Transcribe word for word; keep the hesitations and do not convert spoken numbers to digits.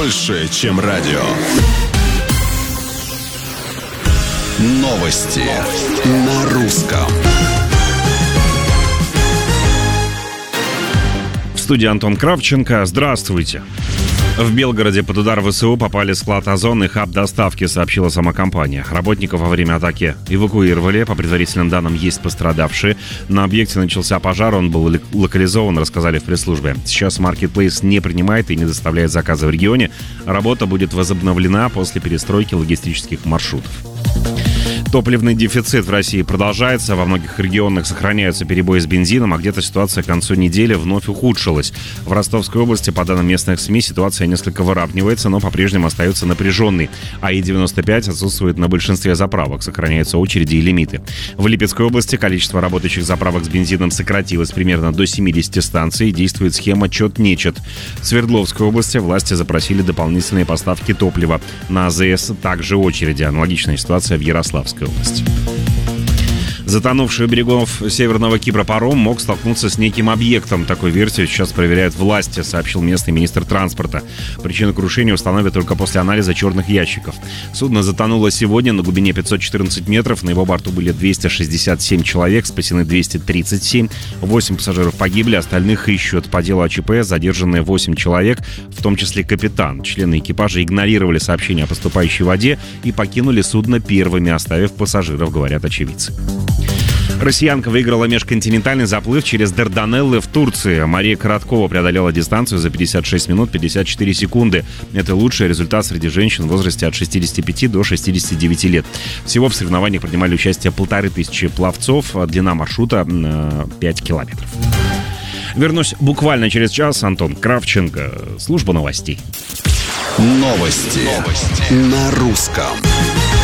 больше, чем радио. Новости на русском. В студии Антон Кравченко. Здравствуйте. В Белгороде под удар ВСУ попали склад «Озон» и хаб доставки, сообщила сама компания. Работников во время атаки эвакуировали. По предварительным данным, есть пострадавшие. На объекте начался пожар, он был локализован, рассказали в пресс-службе. Сейчас Marketplace не принимает и не доставляет заказы в регионе. Работа будет возобновлена после перестройки логистических маршрутов. Топливный дефицит в России продолжается. Во многих регионах сохраняются перебои с бензином, а где-то ситуация к концу недели вновь ухудшилась. В Ростовской области, по данным местных СМИ, ситуация несколько выравнивается, но по-прежнему остается напряженной. А И девяносто пять отсутствует на большинстве заправок, сохраняются очереди и лимиты. В Липецкой области количество работающих заправок с бензином сократилось примерно до семидесяти станций. Действует схема «чет-нечет». В Свердловской области власти запросили дополнительные поставки топлива. На АЗС также очереди. Аналогичная ситуация в Ярославской области. Затонувший у берегов Северного Кипра паром мог столкнуться с неким объектом. Такую версию сейчас проверяют власти, сообщил местный министр транспорта. Причину крушения установят только после анализа черных ящиков. Судно затонуло сегодня на глубине пятьсот четырнадцать метров. На его борту были двести шестьдесят семь человек, спасены двести тридцать семь. восемь пассажиров погибли, остальных ищут. По делу АЧП задержаны восемь человек, в том числе капитан. Члены экипажа игнорировали сообщения о поступающей воде и покинули судно первыми, оставив пассажиров, говорят очевидцы. Россиянка выиграла межконтинентальный заплыв через Дарданеллы в Турции. Мария Короткова преодолела дистанцию за пятьдесят шесть минут пятьдесят четыре секунды. Это лучший результат среди женщин в возрасте от шестидесяти пяти до шестидесяти девяти лет. Всего в соревнованиях принимали участие полторы тысячи пловцов. Длина маршрута пять километров. Вернусь буквально через час. Антон Кравченко. Служба новостей. Новости, Новости. На русском.